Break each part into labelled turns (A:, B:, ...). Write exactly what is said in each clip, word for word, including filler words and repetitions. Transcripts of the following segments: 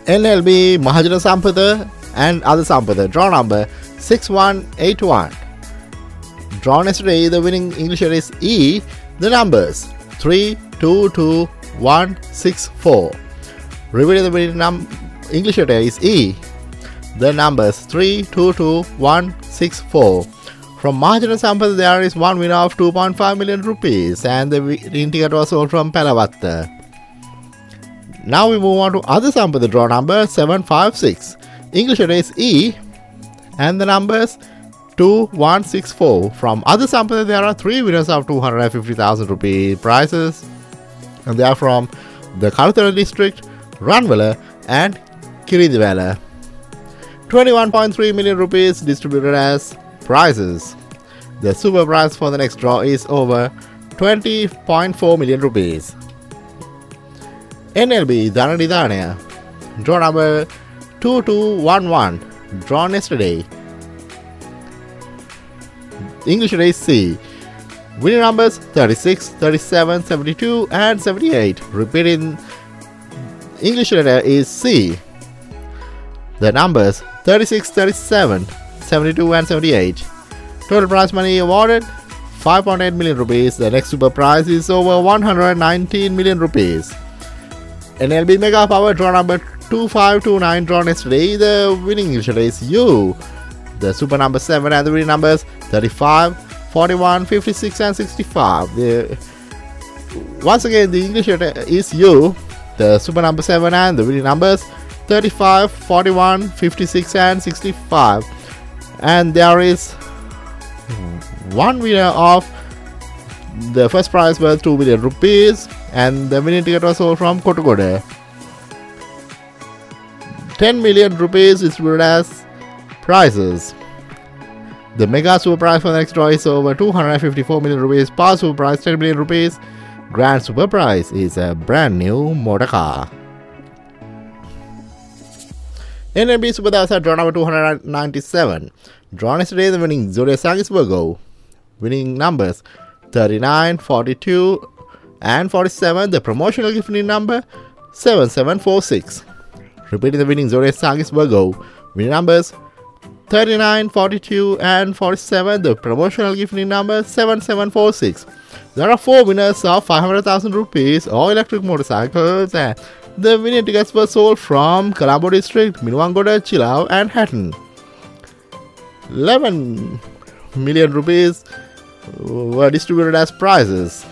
A: N L B Mahajana Sampatha and other Sampatha. Draw number six one eight one. Drawn yesterday, the winning English letter is E. The numbers three two two one six four. Repeating the winning num- English letter is E. The numbers three two two one six four. From Mahajana Sampatha, there is one winner of two point five million rupees, and the winning ticket was sold from Pelavatta. Now we move on to other Sampatha. Draw number seven five six. English letter is E, and the numbers two one six four. From other Sampatha, there are three winners of two hundred fifty thousand rupee prizes, and they are from the Kalutara district, Ranwala and Kiridivela. twenty-one point three million rupees distributed as prizes. The super prize for the next draw is over twenty point four million rupees. N L B Dhanani Dhanaya. Draw number two two one one. Drawn yesterday. English letter is C. Winning numbers thirty-six, thirty-seven, seventy-two and seventy-eight. Repeating English letter is C. The numbers thirty-six, thirty-seven, seventy-two and seventy-eight. Total prize money awarded five point eight million rupees. The next super prize is over one hundred nineteen million rupees. N L B Mega Power draw number two five two nine drawn yesterday. The winning English letter is U. The super number seven and the winning numbers thirty-five, forty-one, fifty-six and sixty-five. The, once again the English letter is U. The super number seven and the winning numbers thirty-five, forty-one, fifty-six and sixty-five. And there is one winner of the first prize worth two million rupees, and the winning ticket was sold from Kottagode. ten million rupees distributed as prizes. The mega super prize for the next draw is over two hundred fifty-four million rupees. Power super prize ten million rupees. Grand super prize is a brand new motor car. N L B Super Dasa draw number two hundred ninety-seven. Drawn yesterday, the winning zodiac sign is Virgo. Winning numbers thirty-nine, forty-two and forty-seven. The promotional gift winning number seven seven four six. Repeating the winning zodiac sign is Virgo. Winning numbers thirty-nine, forty-two and forty-seven. The promotional gift winning number seven seven four six. There are four winners of five hundred thousand rupees all electric motorcycles, and the winning tickets were sold from Colombo district, Minuwangoda, Chilao and Hatton. eleven million rupees were distributed as prizes.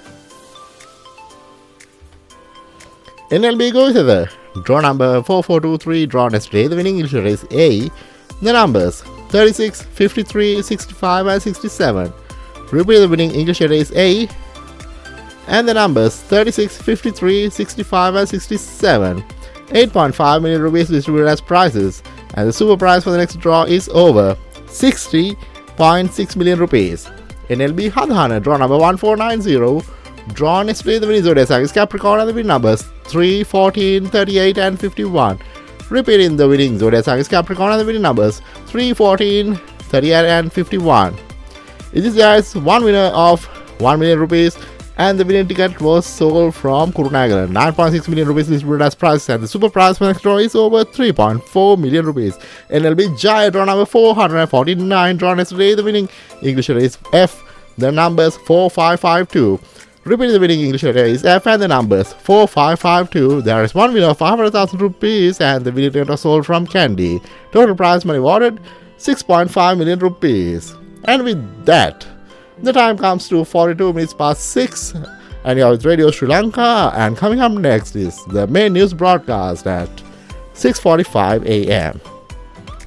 A: N L B Goithada. Draw number four four two three drawn yesterday. The winning English letter is A. The numbers thirty-six, fifty-three, sixty-five and sixty-seven. Repeat the winning English letter is A. And the numbers thirty-six, fifty-three, sixty-five and sixty-seven. eight point five million rupees distributed as prizes. And the super prize for the next draw is over sixty point six million rupees. N L B Hadhana draw number one four nine zero. Drawn yesterday, the winning zodiac sign is Capricorn and the winning numbers three, fourteen, thirty-eight and fifty-one. Repeating the winning zodiac sign is Capricorn and the winning numbers three, fourteen, thirty-eight and fifty-one. It is guys one winner of one million rupees, and the winning ticket was sold from Kurunagaram. nine point six million rupees distributed as prize, and the super prize for the next draw is over three point four million rupees. N L B Jaya draw number four hundred forty-nine drawn yesterday. The winning English letter is F. The numbers four five five two. Repeating the winning English letter is F and the numbers four five five two. There is one winner of five hundred thousand rupees, and the winning ticket was sold from Candy. Total prize money awarded six point five million rupees. And with that, the time comes to forty-two minutes past six, and you're with Radio Sri Lanka, and coming up next is the main news broadcast at six forty-five a m